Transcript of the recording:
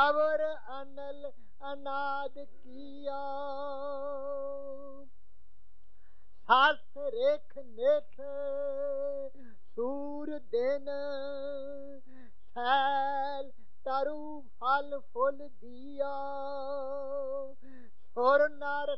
अवर अनल अनाद किया। सास रेख नेथ सूर दिन सैल तरु फल फुल दिया। सुर नर